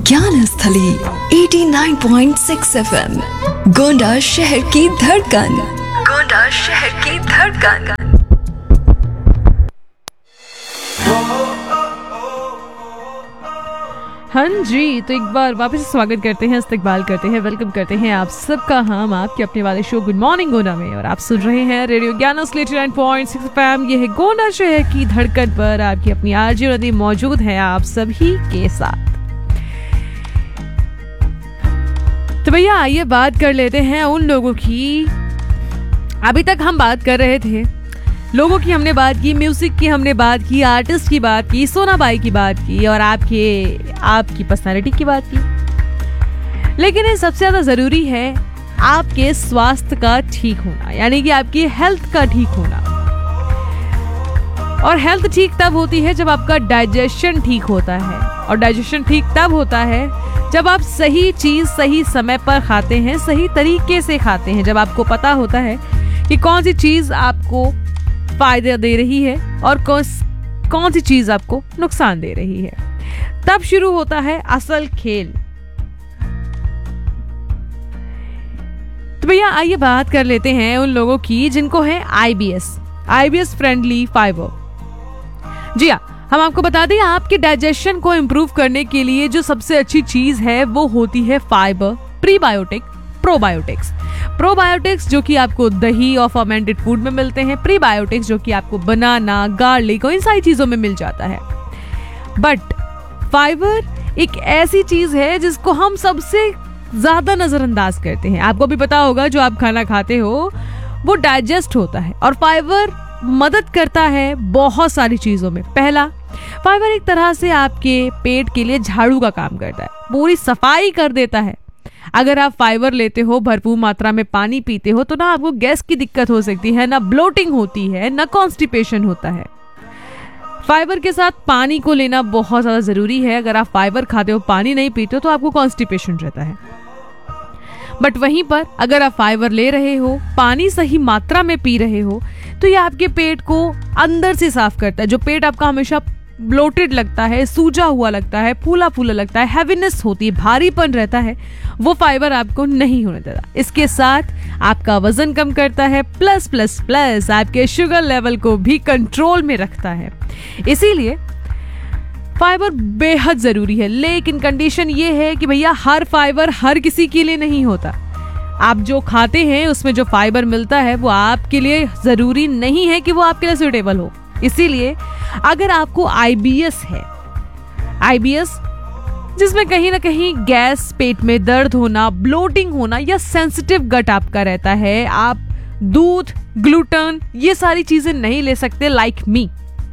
ज्ञान स्थली 89.6 FM, गोंडा शहर की धड़कन। गोंडा शहर की धड़कन। हाँ जी, तो एक बार वापस स्वागत करते हैं, इस्तकबाल करते हैं, वेलकम करते हैं आप सबका हम आपके अपने वाले शो गुड मॉर्निंग गोंडा में। और आप सुन रहे हैं रेडियो ज्ञान स्थली 89.6 FM। ये है गोंडा शहर की धड़कन पर आपकी अपनी आरजे नदी मौजूद है आप सभी के साथ। तो भैया आइए बात कर लेते हैं उन लोगों की। अभी तक हम बात कर रहे थे लोगों की, हमने बात की म्यूजिक की, हमने बात की आर्टिस्ट की बात की, सोनाबाई की बात की और आपकी पर्सनालिटी की बात की। लेकिन ये सबसे ज्यादा जरूरी है आपके स्वास्थ्य का ठीक होना, यानी कि आपकी हेल्थ का ठीक होना। और हेल्थ ठीक तब होती है जब आपका डाइजेशन ठीक होता है, और डाइजेशन ठीक तब होता है जब आप सही चीज सही समय पर खाते हैं, सही तरीके से खाते हैं, जब आपको पता होता है कि कौन सी चीज आपको फायदा दे रही है और कौन सी चीज आपको नुकसान दे रही है। तब शुरू होता है असल खेल। तो भैया आइए बात कर लेते हैं उन लोगों की जिनको है आईबीएस फ्रेंडली फाइबर। जी हाँ, हम आपको बता दें आपके डाइजेशन को इंप्रूव करने के लिए जो सबसे अच्छी चीज है वो होती है फाइबर, प्रीबायोटिक, प्रोबायोटिक्स जो कि आपको दही और फर्मेंटेड फूड में मिलते हैं, प्रीबायोटिक्स जो कि आपको बनाना, गार्लिक और इन सारी चीजों में मिल जाता है। बट फाइबर एक ऐसी चीज है जिसको हम सबसे ज्यादा नजरअंदाज करते हैं। आपको भी पता होगा जो आप खाना खाते हो वो डाइजेस्ट होता है, और फाइबर मदद करता है बहुत सारी चीजों में। पहला, फाइबर एक तरह से आपके पेट के लिए झाड़ू का काम करता है, पूरी सफाई कर देता है। अगर आप फाइबर लेते हो, भरपूर मात्रा में पानी पीते हो, तो ना आपको गैस की दिक्कत हो सकती है, ना ब्लोटिंग होती है, ना कॉन्स्टिपेशन होता है। फाइबर के साथ पानी को लेना बहुत ज्यादा जरूरी है। अगर आप फाइबर खाते हो, पानी नहीं पीते हो, तो आपको कॉन्स्टिपेशन रहता है। बट वहीं पर अगर आप फाइबर ले रहे हो, पानी सही मात्रा में पी रहे हो, तो ये आपके पेट को अंदर से साफ करता है। जो पेट आपका हमेशा ब्लोटेड लगता है, सूजा हुआ लगता है, फूला फूला लगता है, हैवीनेस होती है, भारीपन रहता है, वो फाइबर आपको नहीं होने देता। इसके साथ आपका वजन कम करता है, प्लस आपके शुगर लेवल को भी कंट्रोल में रखता है। इसीलिए फाइबर बेहद जरूरी है। लेकिन कंडीशन ये है कि भैया हर फाइबर हर किसी के लिए नहीं होता। आप जो खाते हैं उसमें जो फाइबर मिलता है वो आपके लिए जरूरी नहीं है कि वो आपके लिए सुटेबल हो। इसीलिए अगर आपको आईबीएस है, जिसमें कहीं ना कहीं गैस, पेट में दर्द होना, ब्लोटिंग होना या सेंसिटिव गट आपका रहता है, आप दूध, ग्लूटेन ये सारी चीजें नहीं ले सकते लाइक मी।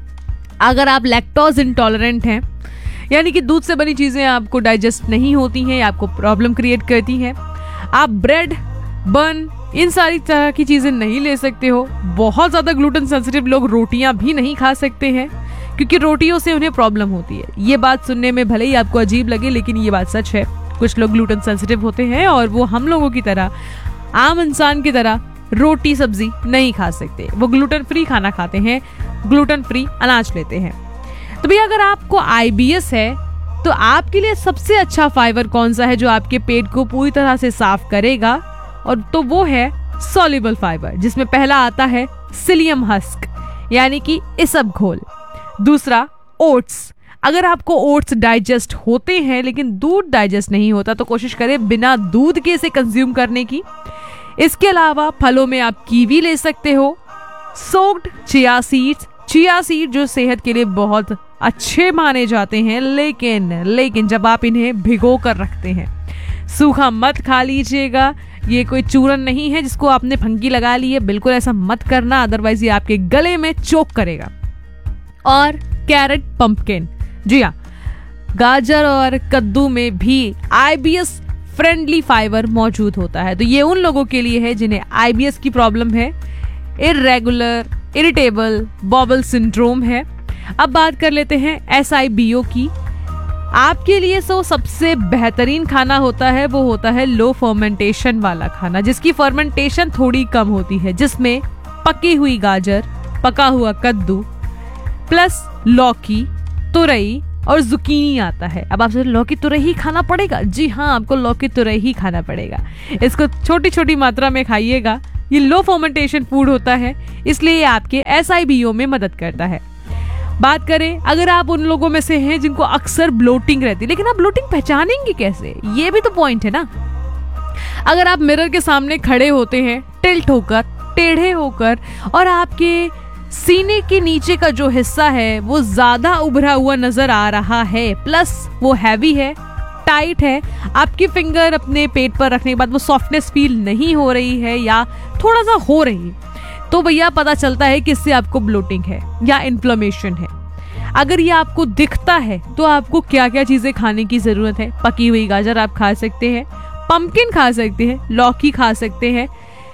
अगर आप लैक्टोज इंटॉलरेंट हैं, यानी कि दूध से बनी चीजें आपको डाइजेस्ट नहीं होती हैं, आपको प्रॉब्लम क्रिएट करती हैं, आप ब्रेड, बन इन सारी तरह की चीजें नहीं ले सकते हो। बहुत ज्यादा ग्लूटेन सेंसिटिव लोग रोटियां भी नहीं खा सकते हैं, क्योंकि रोटियों से उन्हें प्रॉब्लम होती है। ये बात सुनने में भले ही आपको अजीब लगे, लेकिन ये बात सच है। कुछ लोग ग्लूटेन सेंसिटिव होते हैं और वो हम लोगों की तरह, आम इंसान की तरह रोटी सब्जी नहीं खा सकते। वो ग्लूटेन फ्री खाना खाते हैं, ग्लूटेन फ्री अनाज लेते हैं। तो भैया अगर आपको आईबीएस है तो आपके लिए सबसे अच्छा फाइबर कौन सा है जो आपके पेट को पूरी तरह से साफ करेगा, और तो वो है सॉल्युबल फाइबर, जिसमें पहला आता है सिलियम हस्क, यानी कि इसब घोल। दूसरा ओट्स। अगर आपको ओट्स डाइजेस्ट होते हैं लेकिन दूध डाइजेस्ट नहीं होता, तो कोशिश करें बिना दूध के इसे कंज्यूम करने की। इसके अलावा फलों में आप कीवी ले सकते हो, सोक्ड चिया सीड जो सेहत के लिए बहुत अच्छे माने जाते हैं, लेकिन जब आप इन्हें भिगो कर रखते हैं, सूखा मत खा लीजिएगा। ये कोई चूरन नहीं है जिसको आपने फंकी लगा ली है, बिल्कुल ऐसा मत करना, अदरवाइज ये आपके गले में चोक करेगा। और कैरेट, पंपकिन, जी हाँ, गाजर और कद्दू में भी आईबीएस फ्रेंडली फाइबर मौजूद होता है। तो ये उन लोगों के लिए है जिन्हें आईबीएस की प्रॉब्लम है, इरेगुलर इरिटेबल बॉबल सिंड्रोम है। अब बात कर लेते हैं एसआईबीओ की। आपके लिए सबसे बेहतरीन खाना होता है वो होता है लो फर्मेंटेशन वाला खाना, जिसकी फर्मेंटेशन थोड़ी कम होती है, जिसमें पकी हुई गाजर, पका हुआ कद्दू प्लस लौकी, तुरई और जुकीनी आता है। अब आपसे लौकी तुरई खाना पड़ेगा? जी हाँ, आपको लौकी तुरई ही खाना पड़ेगा। इसको छोटी छोटी मात्रा में खाइएगा। ये लो फर्मेंटेशन फूड होता है, इसलिए ये आपके SIBO में मदद करता है। बात करें अगर आप उन लोगों में से हैं जिनको अक्सर ब्लोटिंग रहती है, लेकिन आप ब्लोटिंग पहचानेंगे कैसे? ये भी तो पॉइंट है ना। अगर आप मिरर के सामने खड़े होते हैं टिल्ट होकर, टेढ़े होकर, और आपके सीने के नीचे का जो हिस्सा है वो ज्यादा उभरा हुआ नजर आ रहा है, प्लस वो हैवी है, टाइट है, आपकी फिंगर अपने पेट पर रखने के बाद वो सॉफ्टनेस फील नहीं हो रही है या थोड़ा सा हो रही है, तो भैया पता चलता है कि इससे आपको ब्लोटिंग है या इन्फ्लेमेशन है। अगर ये आपको दिखता है तो आपको क्या क्या चीजें खाने की जरूरत है? पकी हुई गाजर आप खा सकते हैं, पंपकिन खा सकते हैं, लौकी खा सकते हैं,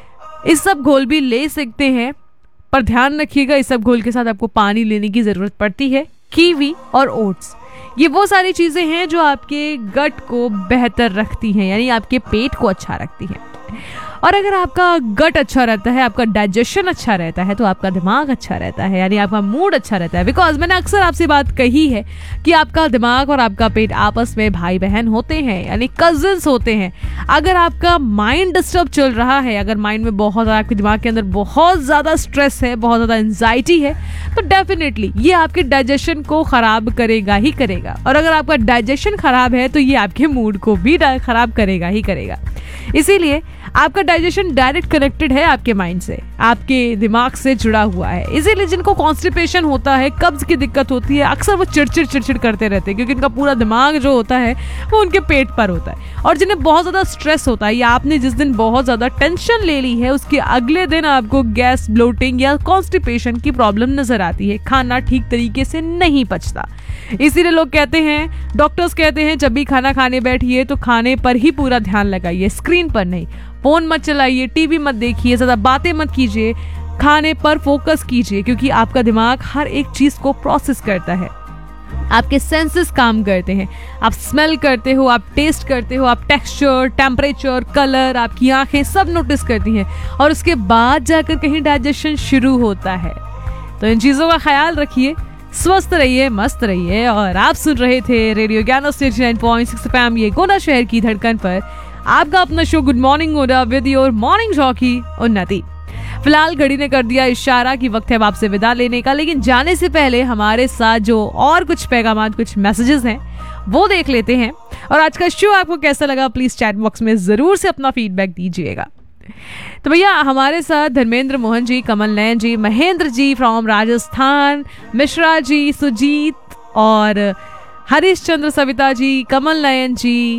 इस सब घोल भी ले सकते हैं, पर ध्यान रखिएगा इस सब घोल के साथ आपको पानी लेने की जरूरत पड़ती है। कीवी और ओट्स, ये वो सारी चीजें हैं जो आपके गट को बेहतर रखती हैं, यानी आपके पेट को अच्छा रखती हैं। और अगर आपका गट अच्छा रहता है, आपका डाइजेशन अच्छा रहता है, तो आपका दिमाग अच्छा रहता है, यानी आपका मूड अच्छा रहता है। बिकॉज मैंने अक्सर आपसे बात कही है कि आपका दिमाग और आपका पेट आपस में भाई बहन होते हैं, यानी कजिन्स होते हैं। अगर आपका माइंड डिस्टर्ब चल रहा है, अगर माइंड में बहुत ज़्यादा, आपके दिमाग के अंदर बहुत ज़्यादा स्ट्रेस है, बहुत ज़्यादा एंजाइटी है, तो डेफिनेटली ये आपके डाइजेशन को खराब करेगा ही करेगा। और अगर आपका डाइजेशन खराब है तो ये आपके मूड को भी खराब करेगा ही करेगा। इसीलिए आपका डाइजेशन डायरेक्ट कनेक्टेड है आपके माइंड से, आपके दिमाग से जुड़ा हुआ है। इसीलिए जिनको कॉन्स्टिपेशन होता है, कब्ज की दिक्कत होती है, अक्सर वो चिड़चिड़ करते रहते हैं, क्योंकि उनका पूरा दिमाग जो होता है वो उनके पेट पर होता है। और जिन्हें बहुत ज़्यादा स्ट्रेस होता है या आपने जिस दिन बहुत ज़्यादा टेंशन ले ली है, उसके अगले दिन आपको गैस, ब्लोटिंग या कॉन्स्टिपेशन की प्रॉब्लम नजर आती है। खाना ठीक तरीके से नहीं पचता। इसीलिए लोग कहते हैं, डॉक्टर्स कहते हैं, जब भी खाना खाने बैठिए तो खाने पर ही पूरा ध्यान लगाइए, स्क्रीन पर नहीं। फोन मत चलाइए, टीवी मत देखिए, ज्यादा बातें मत कीजिए, खाने पर फोकस कीजिए, क्योंकि आपका दिमाग हर एक चीज को प्रोसेस करता है। आपके सेंसेस काम करते हैं, आप स्मेल करते हो, आप टेस्ट करते हो, आप टेक्सचर, टेम्परेचर, कलर, आपकी आंखें सब नोटिस करती हैं, और उसके बाद जाकर कहीं डाइजेशन शुरू होता है। तो इन चीजों का ख्याल रखिए, स्वस्थ रहिए, मस्त रहिए। और आप सुन रहे थे रेडियो ज्ञान 89.6 FM, ये गोंडा शहर की धड़कन पर आपका अपना show good morning Gonda with your morning jockey उन्नति। फिलहाल घड़ी ने कर दिया इशारा कि वक्त है आपसे विदा लेने का, लेकिन जाने से पहले हमारे साथ जो और कुछ पैगामात, कुछ मैसेजेस हैं वो देख लेते हैं। और आज का शो आपको कैसा लगा प्लीज चैट बॉक्स में जरूर से अपना फीडबैक दीजिएगा। तो भैया हमारे साथ धर्मेंद्र मोहन जी, कमल नयन जी, महेंद्र जी फ्रॉम राजस्थान, मिश्रा जी, सुजीत और हरीश चंद्र सविता जी, कमल नयन जी,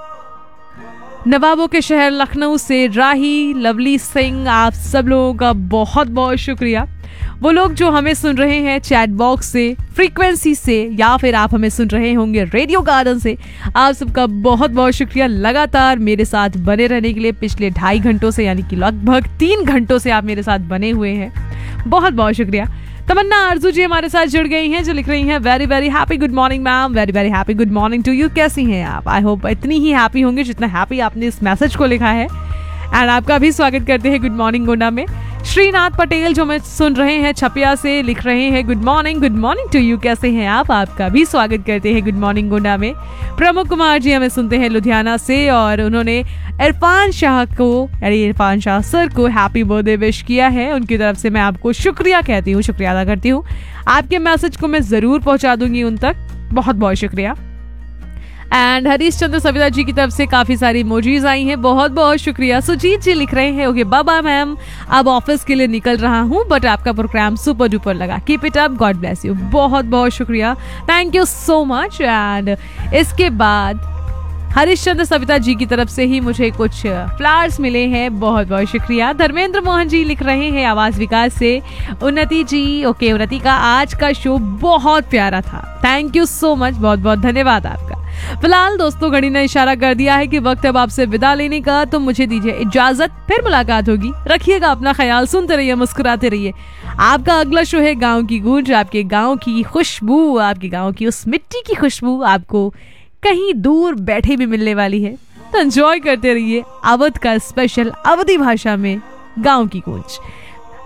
नवाबों के शहर लखनऊ से राही, लवली सिंह, आप सब लोगों का बहुत बहुत शुक्रिया। वो लोग जो हमें सुन रहे हैं चैट बॉक्स से, फ्रीक्वेंसी से, या फिर आप हमें सुन रहे होंगे रेडियो गार्डन से, आप सबका बहुत बहुत शुक्रिया लगातार मेरे साथ बने रहने के लिए। पिछले 2.5 घंटों से, यानी कि लगभग 3 घंटों से आप मेरे साथ बने हुए हैं, बहुत बहुत शुक्रिया। तमन्ना आरजू जी हमारे साथ जुड़ गई हैं, जो लिख रही हैं very very happy good morning ma'am, very very happy good morning to you. कैसी हैं आप? आई होप इतनी ही हैप्पी होंगे जितना हैप्पी आपने इस मैसेज को लिखा है। एंड आपका भी स्वागत करते हैं गुड मॉर्निंग गोंडा में। श्रीनाथ पटेल जो मैं सुन रहे हैं छपिया से, लिख रहे हैं गुड मॉर्निंग टू यू। कैसे हैं आप? आपका भी स्वागत करते हैं गुड मॉर्निंग गोंडा में। प्रमुख कुमार जी हमें सुनते हैं लुधियाना से, और उन्होंने इरफान शाह को, यानी इरफान शाह सर को हैप्पी बर्थडे विश किया है। उनकी तरफ से मैं आपको शुक्रिया कहती हूँ, शुक्रिया अदा करती हूँ। आपके मैसेज को मैं जरूर पहुंचा दूंगी उन तक, बहुत बहुत शुक्रिया। एंड हरीश चंद्र सविता जी की तरफ से काफी सारी इमोजीज आई हैं, बहुत बहुत शुक्रिया। सुजीत जी लिख रहे हैं ओके बाबा मैम, अब ऑफिस के लिए निकल रहा हूं, बट आपका प्रोग्राम सुपर डुपर लगा, keep it up, God bless you. बहुत बहुत शुक्रिया, thank you so much. And इसके बाद हरिश्चंद्र सविता जी की तरफ से ही मुझे कुछ फ्लावर्स मिले हैं, बहुत बहुत शुक्रिया। धर्मेंद्र मोहन जी लिख रहे हैं आवाज विकास से, उन्नति जी ओके उन्नति का आज का शो बहुत प्यारा था, थैंक यू सो मच, बहुत बहुत धन्यवाद आपका। फिलहाल दोस्तों घड़ी ने इशारा कर दिया है कि वक्त अब आपसे विदा लेने का, तो मुझे दीजिए इजाजत, फिर मुलाकात होगी। रखिएगा अपना ख्याल, सुनते रहिए, मुस्कुराते रहिए। आपका अगला शो है गाँव की गूंज, आपके गाँव की खुशबू, आपके गाँव की उस मिट्टी की खुशबू आपको कहीं दूर बैठे भी मिलने वाली है, तो एंजॉय करते रहिए अवध का स्पेशल अवधी भाषा में गाँव की गूंज।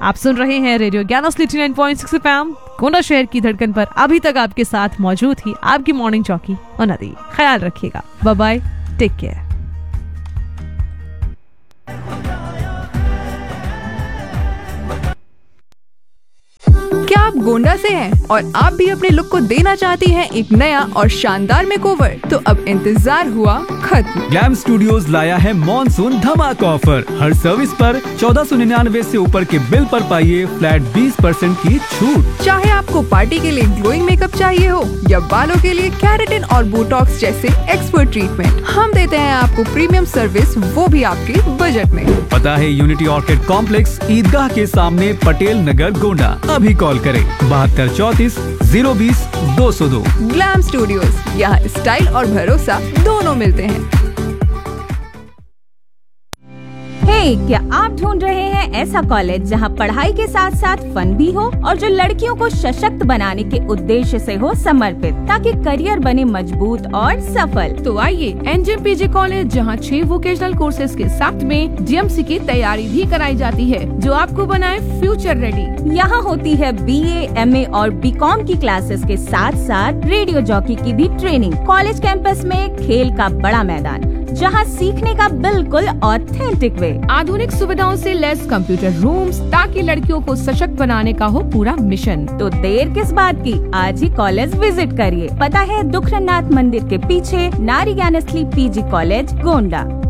आप सुन रहे हैं रेडियो ज्ञान 89.6 FM गोंडा शहर की धड़कन पर। अभी तक आपके साथ मौजूद थी आपकी मॉर्निंग चौकी और नदी। ख्याल रखिएगा, बाय बाय, टेक केयर। क्या आप गोंडा से हैं और आप भी अपने लुक को देना चाहती हैं एक नया और शानदार मेकओवर? तो अब इंतजार हुआ खत्म। ग्लैम स्टूडियोज लाया है मॉनसून धमाका ऑफर। हर सर्विस पर 1499 से ऊपर के बिल पर पाइए फ्लैट 20% की छूट। चाहे आपको पार्टी के लिए ग्लोइंग मेकअप चाहिए हो या बालों के लिए केराटिन और बोटॉक्स जैसे एक्सपर्ट ट्रीटमेंट, हम देते हैं आपको प्रीमियम सर्विस, वो भी आपके बजट में। पता है यूनिटी ऑर्किड कॉम्प्लेक्स, ईदगाह के सामने, पटेल नगर, गोंडा। अभी कॉल करें 7234 020 202। ग्लैम स्टूडियोज, यहाँ स्टाइल और भरोसा दोनों मिलते हैं। क्या आप ढूंढ रहे हैं ऐसा कॉलेज जहां पढ़ाई के साथ साथ फन भी हो और जो लड़कियों को सशक्त बनाने के उद्देश्य से हो समर्पित, ताकि करियर बने मजबूत और सफल? तो आइए एनजेम पीजी कॉलेज, जहां 6 वोकेशनल कोर्सेज के साथ में डीएमसी की तैयारी भी कराई जाती है, जो आपको बनाए फ्यूचर रेडी। यहाँ होती है BA, MA और BCom की क्लासेस के साथ साथ रेडियो जॉकी की भी ट्रेनिंग। कॉलेज कैंपस में खेल का बड़ा मैदान, जहाँ सीखने का बिल्कुल ऑथेंटिक वे। आधुनिक सुविधाओं से लैस कंप्यूटर रूम्स, ताकि लड़कियों को सशक्त बनाने का हो पूरा मिशन। तो देर किस बात की, आज ही कॉलेज विजिट करिए। पता है दुखरनाथ मंदिर के पीछे, नारी ज्ञानस्थली पीजी कॉलेज, गोंडा।